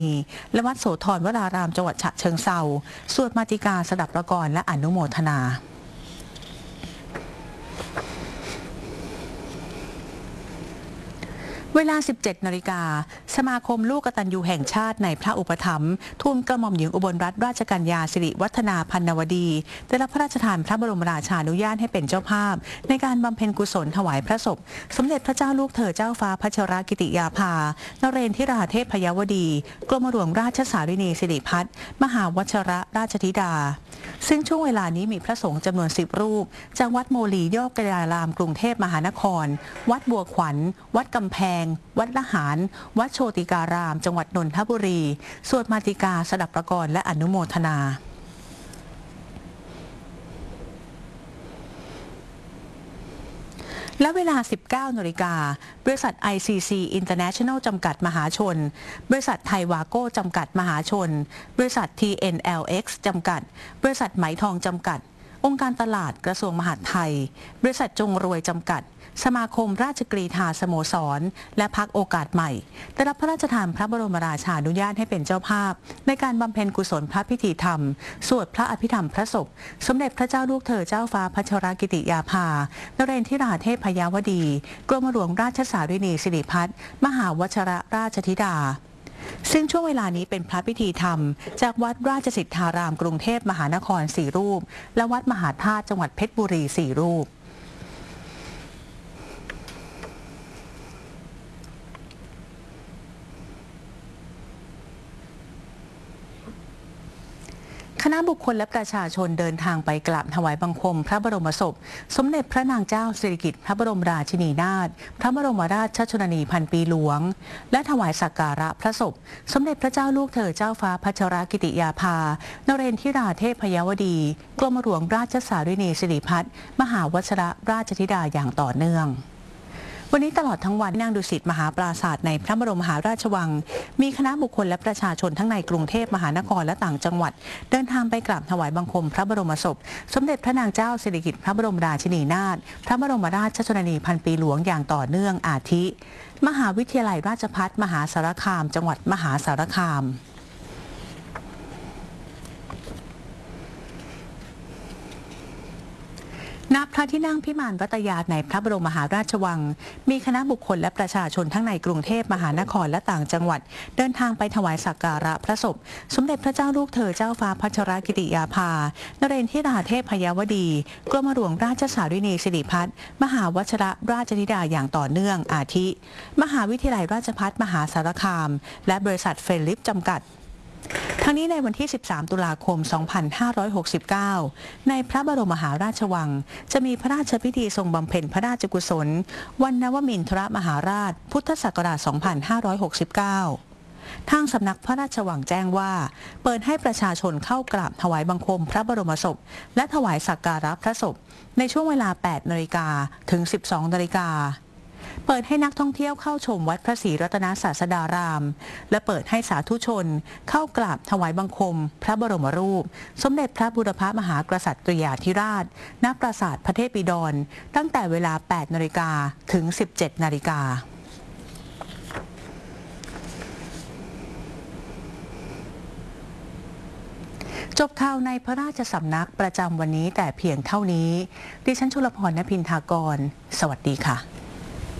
และวัดโสธรวรารามจังหวัดฉะเชิงเทราสวดมาติกาสดับประกรณ์และอนุโมทนาเวลา 17 นาฬิกาสมาคมลูกกตัญญูแห่งชาติในพระอุปถัมภ์ทูลกระหม่อมหญิงอุบลรัตนราชกัญญาสิริวัฒนาพันนวดีได้รับพระราชทานพระบรมราชานุญาตให้เป็นเจ้าภาพในการบำเพ็ญกุศลถวายพระศพสมเด็จพระเจ้าลูกเธอเจ้าฟ้าพัชรกิติยาภานเรนทิราเทพยวดีกรมหลวงราชสารินีสิริพัฒน์มหาวชรราชธิดาซึ่งช่วงเวลานี้มีพระสงฆ์จำนวน10 รูปจากวัดโมลียอดกระยารามกรุงเทพมหานครวัดบัวขวัญวัดกำแพงวัดละหารวัดโชติการามจังหวัดนนทบุรีสวดมาติกาสดับประกรณ์และอนุโมทนาและเวลา 19 นาฬิกาบริษัท ICC International จำกัดมหาชนบริษัทไทยวาโก้จำกัดมหาชนบริษัท TNLX จำกัดบริษัทไหมทองจำกัดองค์การตลาดกระทรวงมหาดไทยบริษัทจงรวยจำกัดสมาคมราชกรีฑาสโมสรและพรรคโอกาสใหม่ได้รับพระราชทานพระบรมราชานุญาตให้เป็นเจ้าภาพในการบำเพ็ญกุศลพระพิธีธรรมสวดพระอภิธรรมพระศพสมเด็จพระเจ้าลูกเธอเจ้าฟ้าพัชรกิติยาภานเรนทิราเทพยวดีกรมหลวงราชสารินีสิริพัฒน์มหาวชรราชธิดาซึ่งช่วงเวลานี้เป็นพระพิธีธรรมจากวัดราชสิทธารามกรุงเทพมหานคร4 รูปและวัดมหาธาตุจังหวัดเพชรบุรี4 รูปคณะบุคคลและประชาชนเดินทางไปกราบถวายบังคมพระบรมศพสมเด็จพระนางเจ้าสิริกิติ์พระบรมราชินีนาถพระบรมราชชนนีพันปีหลวงและถวายสักการะพระศพสมเด็จพระเจ้าลูกเธอเจ้าฟ้าพัชรกิติยาภานเรนทิราเทพยวดีกรมหลวงราชสารินีสิริพัฒน์มหาวชรราชธิดาอย่างต่อเนื่องวันนี้ตลอดทั้งวันนางดุสิตมหาปราสาทในพระบรมมหาราชวังมีคณะบุคคลและประชาชนทั้งในกรุงเทพมหานครและต่างจังหวัดเดินทางไปกราบถวายบังคมพระบรมศพสมเด็จพระนางเจ้าสิริกิติ์พระบรมราชินีนาถพระบรมราชชนนีพันปีหลวงอย่างต่อเนื่องอาทิมหาวิทยาลัยราชภัฏมหาสารคามจังหวัดมหาสารคามณพระที่นั่งพิมานวัตยาในพระบรมมหาราชวังมีคณะบุคคลและประชาชนทั้งในกรุงเทพมหานครและต่างจังหวัดเดินทางไปถวายสักการะพระศพสมเด็จพระเจ้าลูกเธอเจ้าฟ้าพัชรกิติยาภานเรนทิราเทพยวดีกรมหลวงราชสารินีสิริพัฒน์มหาวชรราชธิดาอย่างต่อเนื่องอาทิมหาวิทยาลัยราชภัฏมหาสารคามและบริษัทเฟลิปจำกัดทั้งนี้ในวันที่ 13 ตุลาคม 2569 ในพระบรมมหาราชวังจะมีพระราชพิธีทรงบำเพ็ญพระราชกุศลวันนวมินทรมหาราชพุทธศักราช 2569 ทางสำนักพระราชวังแจ้งว่าเปิดให้ประชาชนเข้ากราบถวายบังคมพระบรมศพและถวายสักการะพระศพในช่วงเวลา 8 นาฬิกาถึง 12 นาฬิกาเปิดให้นักท่องเที่ยวเข้าชมวัดพระศรีรัตนศาสดารามและเปิดให้สาธุชนเข้ากราบถวายบังคมพระบรมรูปสมเด็จพระบูรพมหากษัตริยาธิราชณปราสาทพระเทพบิดรตั้งแต่เวลา 8 นาฬิกาถึง 17 นาฬิกาจบข่าวในพระราชสำนักประจำวันนี้แต่เพียงเท่านี้ดิฉันชุลพร ณ พินทากรสวัสดีค่ะ